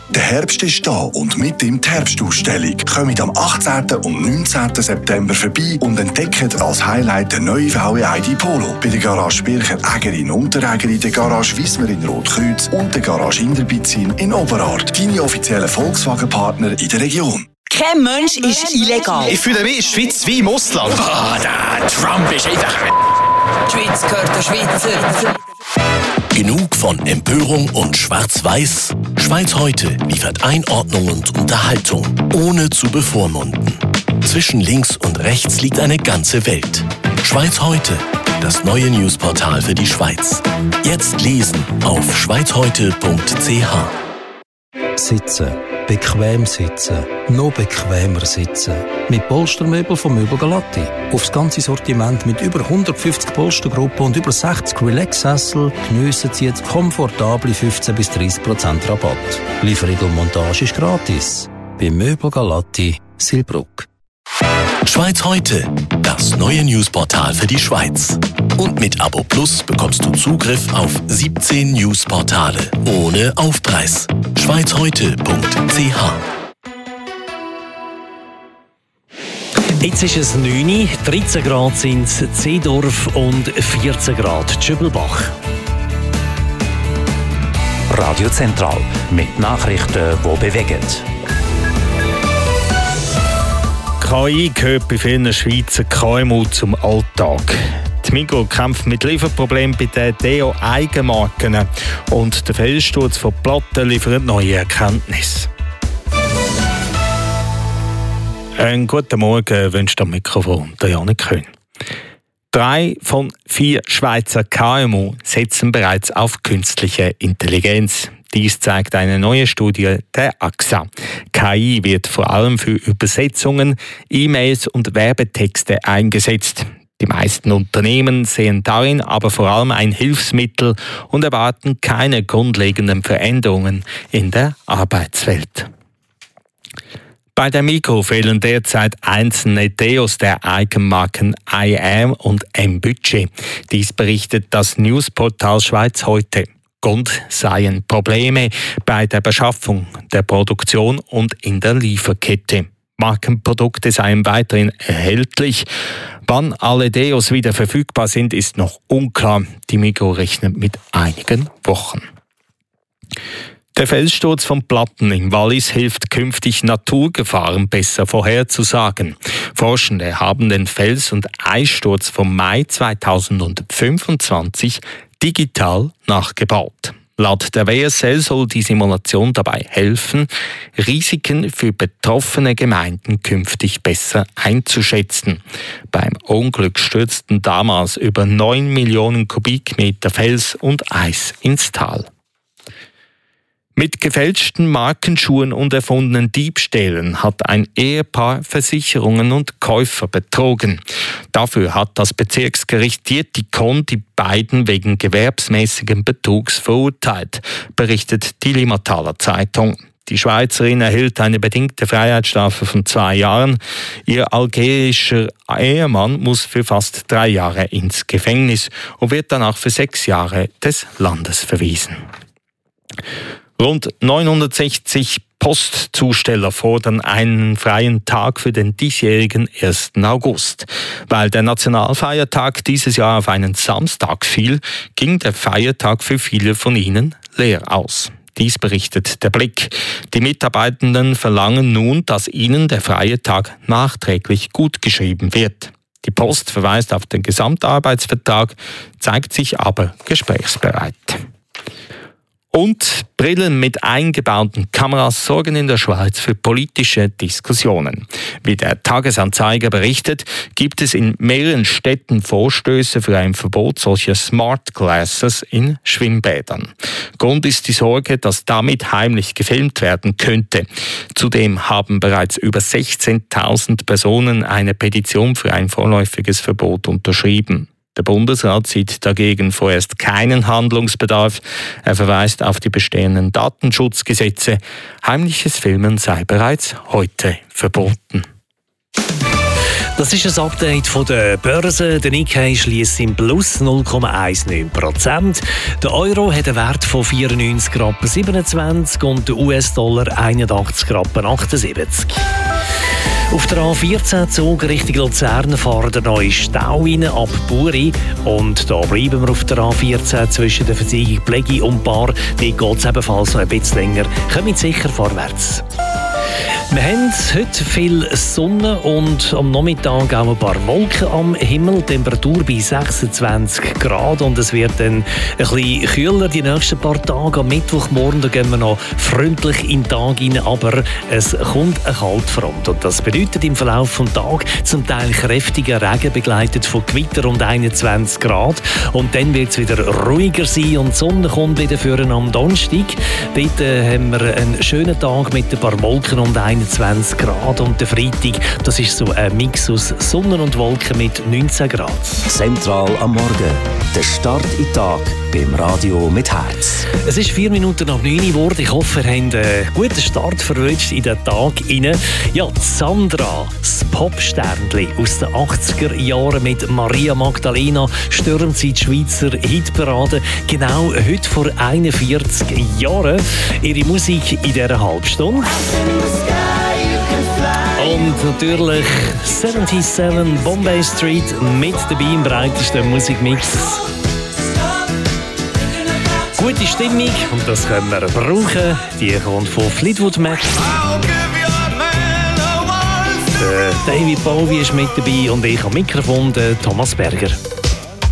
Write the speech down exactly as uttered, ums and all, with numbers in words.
Der Herbst ist da und mit ihm die Herbstausstellung. Kommt am achtzehnten und neunzehnten September vorbei und entdeckt als Highlight den neuen V W I D Polo bei der Garage Bircher Äger in Unterägeri, der Garage Wiesmer in Rotkreuz und der Garage Inderbizin in Oberart. Deine offiziellen Volkswagen-Partner in der Region. Kein Mensch ist illegal. Ich fühle mich in der Schweiz wie im Ausland. Ah, oh, der Trump ist einfach... Die Schweiz gehört der Schweizer. Genug von Empörung und Schwarz-Weiß? Schweiz heute liefert Einordnung und Unterhaltung, ohne zu bevormunden. Zwischen links und rechts liegt eine ganze Welt. Schweiz heute, das neue Newsportal für die Schweiz. Jetzt lesen auf schweizheute punkt c h. Sitzen. Bequem sitzen. Noch bequemer sitzen. Mit Polstermöbel von Möbel Galatti. Aufs ganze Sortiment mit über hundertfünfzig Polstergruppen und über sechzig Relax-Sessel geniessen Sie jetzt komfortable fünfzehn bis dreißig Prozent Rabatt. Lieferung und Montage ist gratis. Bei Möbel Galatti, Silbruck. Schweiz heute, das neue Newsportal für die Schweiz. Und mit Abo Plus bekommst du Zugriff auf siebzehn Newsportale ohne Aufpreis. schweizheute punkt c h. Jetzt ist es neun Uhr, dreizehn Grad sind es Zeedorf und vierzehn Grad Tschübelbach. Radio Zentral mit Nachrichten, die bewegen. K I gehört bei vielen Schweizer K M U zum Alltag. Die Migros kämpft mit Lieferproblemen bei den Deo-Eigenmarken und der Felssturz von Platten liefert neue Erkenntnisse. Einen guten Morgen wünscht am Mikrofon der Janik Köhn. Drei von vier Schweizer K M U setzen bereits auf künstliche Intelligenz. Dies zeigt eine neue Studie der A X A. K I wird vor allem für Übersetzungen, E-Mails und Werbetexte eingesetzt. Die meisten Unternehmen sehen darin aber vor allem ein Hilfsmittel und erwarten keine grundlegenden Veränderungen in der Arbeitswelt. Bei der Migros fehlen derzeit einzelne Deos der Eigenmarken I Am und M-Budget. Dies berichtet das Newsportal Schweiz heute. Grund seien Probleme bei der Beschaffung, der Produktion und in der Lieferkette. Markenprodukte seien weiterhin erhältlich. Wann alle Deos wieder verfügbar sind, ist noch unklar. Die Migros rechnet mit einigen Wochen. Der Felssturz von Platten im Wallis hilft künftig Naturgefahren besser vorherzusagen. Forschende haben den Fels- und Eissturz vom Mai zweitausendfünfundzwanzig digital nachgebaut. Laut der W S L soll die Simulation dabei helfen, Risiken für betroffene Gemeinden künftig besser einzuschätzen. Beim Unglück stürzten damals über neun Millionen Kubikmeter Fels und Eis ins Tal. Mit gefälschten Markenschuhen und erfundenen Diebstählen hat ein Ehepaar Versicherungen und Käufer betrogen. Dafür hat das Bezirksgericht Dietikon die beiden wegen gewerbsmäßigen Betrugs verurteilt, berichtet die Limataler Zeitung. Die Schweizerin erhielt eine bedingte Freiheitsstrafe von zwei Jahren. Ihr algerischer Ehemann muss für fast drei Jahre ins Gefängnis und wird danach für sechs Jahre des Landes verwiesen. Rund neunhundertsechzig Postzusteller fordern einen freien Tag für den diesjährigen ersten August. Weil der Nationalfeiertag dieses Jahr auf einen Samstag fiel, ging der Feiertag für viele von ihnen leer aus. Dies berichtet der Blick. Die Mitarbeitenden verlangen nun, dass ihnen der freie Tag nachträglich gutgeschrieben wird. Die Post verweist auf den Gesamtarbeitsvertrag, zeigt sich aber gesprächsbereit. Und Brillen mit eingebauten Kameras sorgen in der Schweiz für politische Diskussionen. Wie der Tagesanzeiger berichtet, gibt es in mehreren Städten Vorstöße für ein Verbot solcher Smart Glasses in Schwimmbädern. Grund ist die Sorge, dass damit heimlich gefilmt werden könnte. Zudem haben bereits über sechzehntausend Personen eine Petition für ein vorläufiges Verbot unterschrieben. Der Bundesrat sieht dagegen vorerst keinen Handlungsbedarf. Er verweist auf die bestehenden Datenschutzgesetze. Heimliches Filmen sei bereits heute verboten. Das ist ein Update von der Börse. Der Nikkei schliesst im Plus null Komma neunzehn Prozent. Der Euro hat einen Wert von vierundneunzig Komma siebenundzwanzig und der U S-Dollar einundachtzig Komma achtundsiebzig. Auf der A vierzehn Zug Richtung Luzern fahren der neue Stau rein ab Buri. Und da bleiben wir auf der A vierzehn zwischen der Verzeigung Plegi und Bar. Dort geht es ebenfalls noch ein bisschen länger. Kommt sicher vorwärts. Wir haben heute viel Sonne und am Nachmittag auch ein paar Wolken am Himmel. Temperatur bei sechsundzwanzig Grad und es wird dann ein bisschen kühler die nächsten paar Tage. Am Mittwochmorgen da gehen wir noch freundlich in den Tag rein, aber es kommt eine Kaltfront. Und das bedeutet im Verlauf des Tages zum Teil kräftiger Regen begleitet von Gewitter und einundzwanzig Grad. Und dann wird es wieder ruhiger sein und die Sonne kommt wieder für am Donnerstag. Dort äh, haben wir einen schönen Tag mit ein paar Wolken und einundzwanzig Grad und der Freitag, das ist so ein Mix aus Sonne und Wolken mit neunzehn Grad. Zentral am Morgen. Der Start in den Tag beim Radio mit Herz. Es ist vier Minuten nach neun geworden. Ich hoffe, ihr habt einen guten Start verwünscht in den Tag rein. Ja, Sandra, das Popsternli aus den achtziger Jahren mit Maria Magdalena, stürmt sie die Schweizer Hitparade. Genau heute vor einundvierzig Jahren. Ihre Musik in dieser Halbstunde. Und natürlich siebenundsiebzig Bombay Street mit dabei im breitesten Musikmix. Gute Stimmung und das können wir brauchen. Die kommt von Fleetwood Mac. Der David Bowie ist mit dabei und ich am Mikrofon, der Thomas Berger.